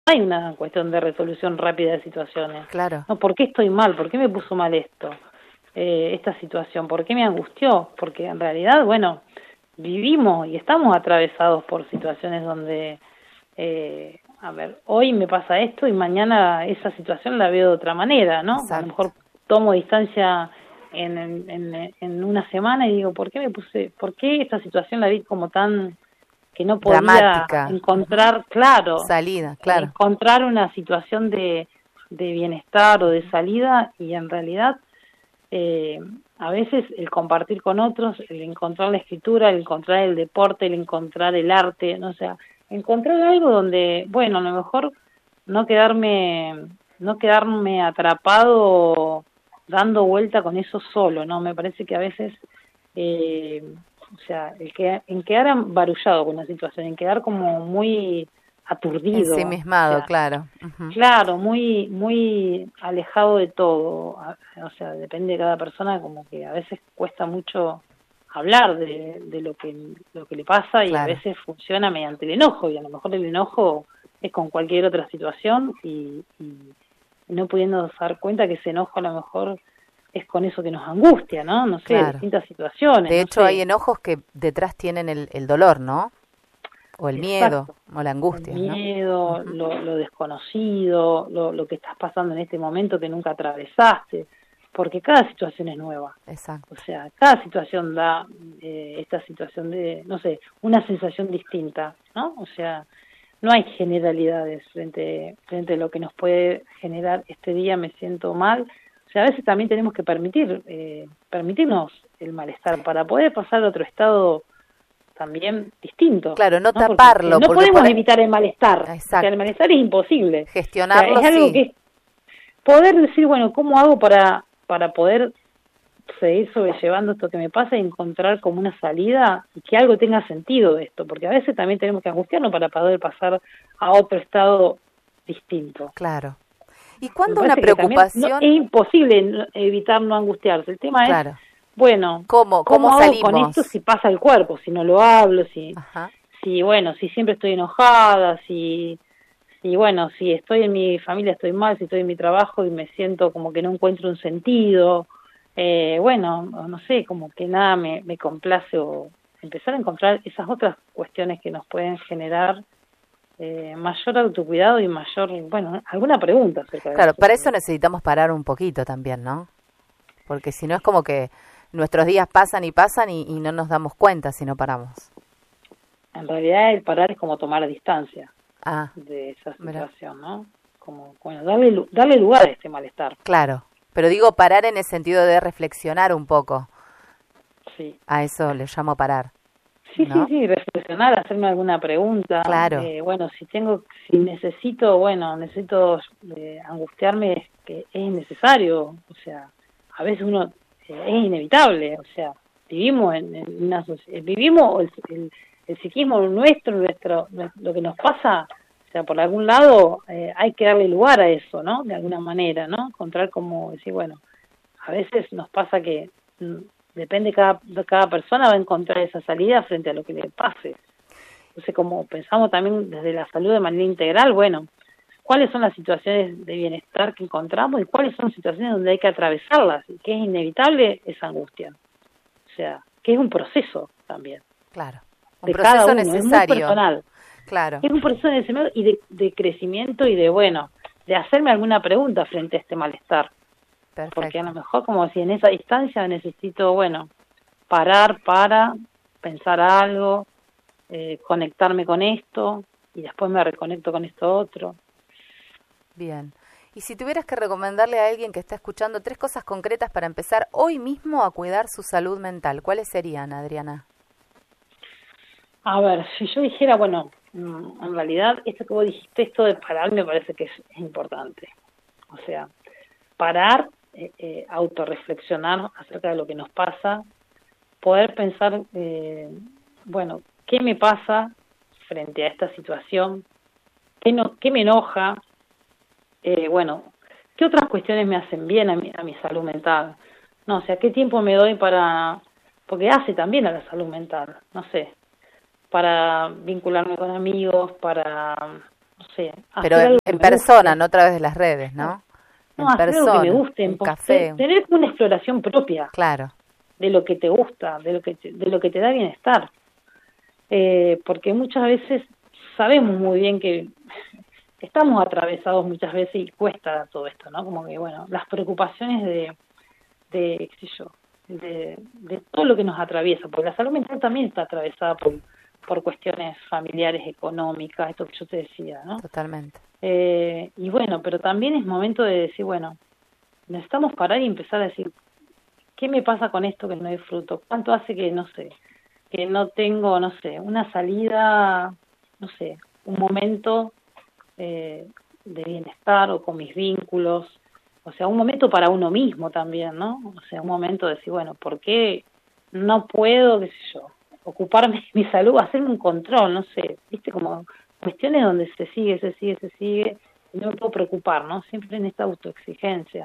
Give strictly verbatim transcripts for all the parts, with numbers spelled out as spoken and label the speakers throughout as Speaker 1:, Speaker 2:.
Speaker 1: hay una cuestión de resolución rápida de situaciones.
Speaker 2: Claro.
Speaker 1: No, ¿por qué estoy mal? ¿Por qué me puso mal esto? Eh, esta situación, ¿por qué me angustió? Porque en realidad, bueno, vivimos y estamos atravesados por situaciones donde, eh, a ver, hoy me pasa esto y mañana esa situación la veo de otra manera, ¿no?
Speaker 2: Exacto.
Speaker 1: A lo mejor tomo distancia en, en, en una semana y digo, ¿por qué me puse, por qué esta situación la vi como tan, que no podía
Speaker 2: Dramática.
Speaker 1: encontrar, uh-huh. claro,
Speaker 2: salida, claro,
Speaker 1: encontrar una situación de, de bienestar o de salida, y en realidad eh, a veces el compartir con otros, el encontrar la escritura, el encontrar el deporte, el encontrar el arte, no, o sea, encontrar algo donde, bueno, a lo mejor no quedarme, no quedarme atrapado dando vuelta con eso solo, ¿no? Me parece que a veces, eh, o sea, el que, en quedar embarullado con una situación, en quedar como muy aturdido.
Speaker 2: Ensimismado,
Speaker 1: o sea,
Speaker 2: claro. Uh-huh.
Speaker 1: Claro, muy muy alejado de todo. O sea, depende de cada persona, como que a veces cuesta mucho hablar de, de lo que lo que le pasa, y claro. a veces funciona mediante el enojo, y a lo mejor el enojo es con cualquier otra situación, y, y no pudiendo dar cuenta que ese enojo a lo mejor es con eso que nos angustia, ¿no? No sé, claro. distintas situaciones.
Speaker 2: De
Speaker 1: no
Speaker 2: hecho,
Speaker 1: sé.
Speaker 2: hay enojos que detrás tienen el, el dolor, ¿no? O el
Speaker 1: Exacto.
Speaker 2: miedo, o la angustia,
Speaker 1: el miedo,
Speaker 2: ¿no?
Speaker 1: lo, lo desconocido, lo, lo que estás pasando en este momento que nunca atravesaste, porque cada situación es nueva.
Speaker 2: Exacto.
Speaker 1: O sea, cada situación da eh, esta situación de, no sé, una sensación distinta, ¿no? O sea, no hay generalidades frente, frente a lo que nos puede generar este día me siento mal. O sea, a veces también tenemos que permitir, eh, permitirnos el malestar para poder pasar a otro estado también distinto.
Speaker 2: Claro, no,
Speaker 1: no
Speaker 2: taparlo.
Speaker 1: Porque no
Speaker 2: porque
Speaker 1: podemos
Speaker 2: por...
Speaker 1: evitar el malestar.
Speaker 2: Exacto.
Speaker 1: O sea, el malestar es imposible.
Speaker 2: Gestionarlo,
Speaker 1: o sea, es algo
Speaker 2: sí.
Speaker 1: que es poder decir, bueno, ¿cómo hago para, para poder seguir sobrellevando esto que me pasa y encontrar como una salida y que algo tenga sentido de esto? Porque a veces también tenemos que angustiarnos para poder pasar a otro estado distinto.
Speaker 2: Claro. ¿Y cuándo una preocupación?
Speaker 1: No, es imposible evitar no angustiarse. El tema
Speaker 2: claro.
Speaker 1: es, bueno,
Speaker 2: ¿cómo,
Speaker 1: cómo,
Speaker 2: cómo
Speaker 1: hago
Speaker 2: salimos?
Speaker 1: con esto si pasa el cuerpo, si no lo hablo, si,
Speaker 2: Ajá.
Speaker 1: si bueno, si siempre estoy enojada, si, si bueno, si estoy en mi familia estoy mal, si estoy en mi trabajo y me siento como que no encuentro un sentido, eh, bueno, no sé, como que nada me, me complace, o empezar a encontrar esas otras cuestiones que nos pueden generar Eh, mayor autocuidado y mayor, bueno, alguna pregunta acerca de
Speaker 2: Claro,
Speaker 1: eso.
Speaker 2: para eso necesitamos parar un poquito también, ¿no? Porque si no es como que nuestros días pasan y pasan y, y no nos damos cuenta si no paramos.
Speaker 1: En realidad el parar es como tomar distancia
Speaker 2: ah,
Speaker 1: de esa situación,
Speaker 2: mira.
Speaker 1: ¿no? Como, bueno, darle, darle lugar a este malestar.
Speaker 2: Claro, pero digo parar en el sentido de reflexionar un poco.
Speaker 1: Sí.
Speaker 2: A eso le llamo parar.
Speaker 1: Sí,
Speaker 2: ¿no?
Speaker 1: sí, sí, reflexionar, hacerme alguna pregunta.
Speaker 2: Claro.
Speaker 1: Eh, bueno, si tengo, si necesito, bueno, necesito eh, angustiarme, es que es innecesario. O sea, a veces uno, eh, es inevitable. O sea, vivimos en, en una sociedad, vivimos el, el, el psiquismo nuestro, nuestro, lo que nos pasa, o sea, por algún lado eh, hay que darle lugar a eso, ¿no? De alguna manera, ¿no? Encontrar como decir, bueno, a veces nos pasa que depende, cada, cada persona va a encontrar esa salida frente a lo que le pase. Entonces, como pensamos también desde la salud de manera integral, bueno, ¿cuáles son las situaciones de bienestar que encontramos y cuáles son situaciones donde hay que atravesarlas? Y que es inevitable esa angustia. O sea, que es un proceso también.
Speaker 2: Claro, un
Speaker 1: de
Speaker 2: proceso
Speaker 1: cada uno,
Speaker 2: necesario.
Speaker 1: Es muy personal.
Speaker 2: Claro.
Speaker 1: Es un proceso necesario y de, de crecimiento y de, bueno, de hacerme alguna pregunta frente a este malestar.
Speaker 2: Perfecto.
Speaker 1: Porque a lo mejor, como si en esa distancia necesito, bueno, parar para pensar algo, eh, conectarme con esto, y después me reconecto con esto otro.
Speaker 2: Bien. Y si tuvieras que recomendarle a alguien que está escuchando tres cosas concretas para empezar hoy mismo a cuidar su salud mental, ¿cuáles serían, Adriana?
Speaker 1: A ver, si yo dijera, bueno, en realidad esto que vos dijiste, esto de parar me parece que es, es importante. O sea, parar, eh, eh, autorreflexionar acerca de lo que nos pasa, poder pensar, eh, bueno, ¿qué me pasa frente a esta situación? ¿Qué, no, qué me enoja? Eh, bueno, ¿qué otras cuestiones me hacen bien a mi, a mi salud mental? No, o sea, ¿qué tiempo me doy para...? Porque hace también a la salud mental, no sé, para vincularme con amigos, para, no sé,
Speaker 2: pero en, en persona, no a través de las redes, ¿no?
Speaker 1: No,
Speaker 2: en
Speaker 1: hacer
Speaker 2: persona,
Speaker 1: algo que me guste,
Speaker 2: un café.
Speaker 1: Tener una exploración propia.
Speaker 2: Claro.
Speaker 1: De lo que te gusta, de lo que te, de lo que te da bienestar. Eh, porque muchas veces sabemos muy bien que estamos atravesados muchas veces y cuesta todo esto, ¿no? Como que, bueno, las preocupaciones de, de qué sé yo, de, de todo lo que nos atraviesa, porque la salud mental también está atravesada por, por cuestiones familiares, económicas, esto que yo te decía, ¿no?
Speaker 2: Totalmente.
Speaker 1: Eh, y bueno, pero también es momento de decir, bueno, necesitamos parar y empezar a decir, ¿qué me pasa con esto que no disfruto? ¿Cuánto hace que, no sé, que no tengo, no sé, una salida, no sé, un momento eh, de bienestar o con mis vínculos? O sea, un momento para uno mismo también, ¿no? O sea, un momento de decir, bueno, ¿por qué no puedo, qué sé yo, ocuparme de mi salud, hacerme un control, no sé, viste, como cuestiones donde se sigue, se sigue, se sigue, y no me puedo preocupar, ¿no? Siempre en esta autoexigencia.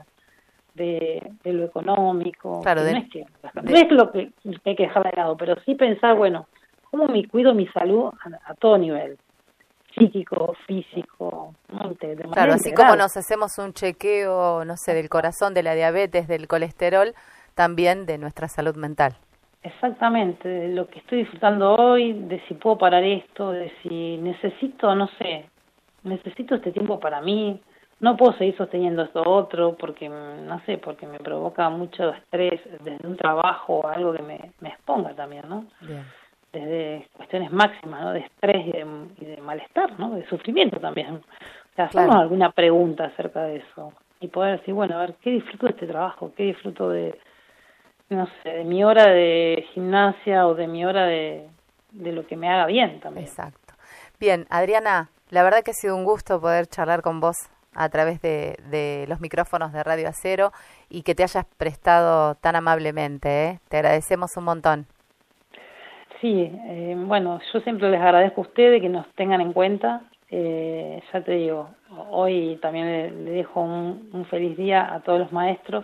Speaker 1: De, de lo económico,
Speaker 2: claro,
Speaker 1: que
Speaker 2: de,
Speaker 1: no, es que, no
Speaker 2: de,
Speaker 1: es lo que hay que dejar de lado, pero sí pensar, bueno, ¿cómo me cuido mi salud a, a todo nivel? Psíquico, físico, ¿no? de, de
Speaker 2: claro, así
Speaker 1: integral.
Speaker 2: como nos hacemos un chequeo, no sé, del corazón, de la diabetes, del colesterol, también de nuestra salud mental.
Speaker 1: Exactamente, de lo que estoy disfrutando hoy, de si puedo parar esto, de si necesito, no sé, necesito este tiempo para mí. No puedo seguir sosteniendo esto otro porque, no sé, porque me provoca mucho estrés desde un trabajo o algo que me, me exponga también, ¿no?
Speaker 2: Bien.
Speaker 1: Desde cuestiones máximas, ¿no? De estrés y de, y de malestar, ¿no? De sufrimiento también. O sea, hacernos
Speaker 2: claro.
Speaker 1: alguna pregunta acerca de eso y poder decir, bueno, a ver, ¿qué disfruto de este trabajo? ¿Qué disfruto de, no sé, de mi hora de gimnasia o de mi hora de, de lo que me haga bien también?
Speaker 2: Exacto. Bien, Adriana, la verdad que ha sido un gusto poder charlar con vos a través de, de los micrófonos de Radio Acero y que te hayas prestado tan amablemente, ¿eh? Te agradecemos un montón.
Speaker 1: Sí, eh, bueno, yo siempre les agradezco a ustedes que nos tengan en cuenta. Eh, ya te digo, hoy también le, le dejo un, un feliz día a todos los maestros,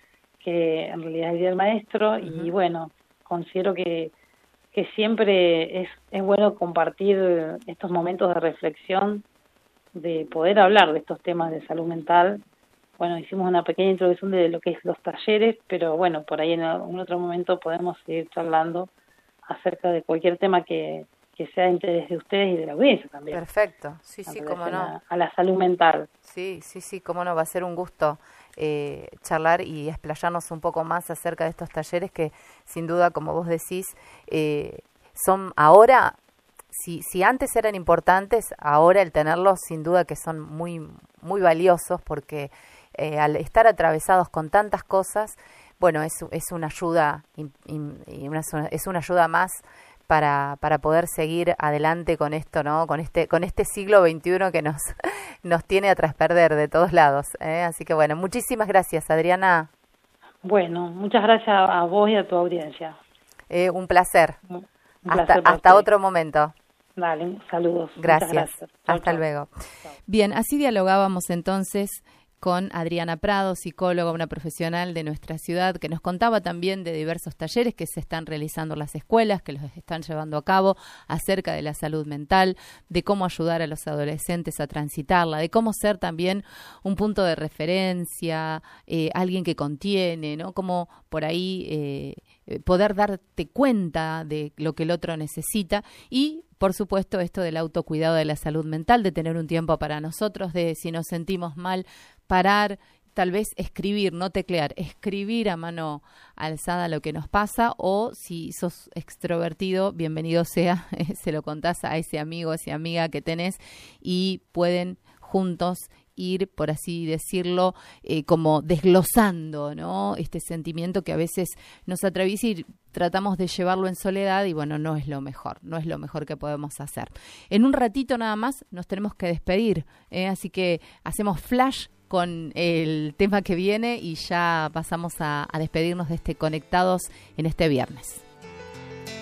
Speaker 1: que en realidad es el Día del Maestro, uh-huh. Y bueno, considero que, que siempre es, es bueno compartir estos momentos de reflexión, de poder hablar de estos temas de salud mental. Bueno, hicimos una pequeña introducción de lo que es los talleres, pero bueno, por ahí en algún otro momento podemos seguir charlando acerca de cualquier tema que, que sea de interés de ustedes y de la audiencia también.
Speaker 2: Perfecto, sí, sí, cómo no.
Speaker 1: A, a la salud mental.
Speaker 2: Sí, sí, sí, cómo no, va a ser un gusto eh, charlar y explayarnos un poco más acerca de estos talleres que, sin duda, como vos decís, eh, son ahora... Si, si antes eran importantes, ahora el tenerlos sin duda que son muy, muy valiosos porque eh, al estar atravesados con tantas cosas, bueno, es, es una ayuda y, y una, es una ayuda más para, para poder seguir adelante con esto, ¿no? Con este, con este siglo veintiuno que nos, nos tiene a trasperder de todos lados, ¿eh? Así que bueno, muchísimas gracias, Adriana.
Speaker 1: Bueno, muchas gracias a vos y a tu audiencia.
Speaker 2: Eh, un placer.
Speaker 1: Un
Speaker 2: hasta
Speaker 1: placer
Speaker 2: hasta otro momento.
Speaker 1: Dale, saludos.
Speaker 2: Gracias.
Speaker 1: gracias.
Speaker 2: Hasta chau, luego. Chau. Bien, así dialogábamos entonces con Adriana Prado, psicóloga, una profesional de nuestra ciudad, que nos contaba también de diversos talleres que se están realizando en las escuelas, que los están llevando a cabo acerca de la salud mental, de cómo ayudar a los adolescentes a transitarla, de cómo ser también un punto de referencia, eh, alguien que contiene, ¿no? Cómo por ahí eh, poder darte cuenta de lo que el otro necesita y por supuesto, esto del autocuidado de la salud mental, de tener un tiempo para nosotros, de si nos sentimos mal, parar, tal vez escribir, no teclear, escribir a mano alzada lo que nos pasa, o si sos extrovertido, bienvenido sea, se lo contás a ese amigo, a esa amiga que tenés y pueden juntos ir, por así decirlo, eh, como desglosando, ¿no? Este sentimiento que a veces nos atraviesa y tratamos de llevarlo en soledad y bueno, no es lo mejor, no es lo mejor que podemos hacer. En un ratito nada más nos tenemos que despedir, ¿eh? Así que hacemos flash con el tema que viene y ya pasamos a, a despedirnos de este Conectados en este viernes.